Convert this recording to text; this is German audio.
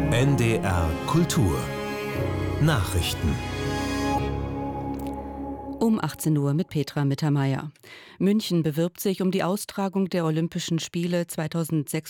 NDR Kultur Nachrichten Um 18 Uhr mit Petra Mittermeier. München bewirbt sich um die Austragung der Olympischen Spiele 2026.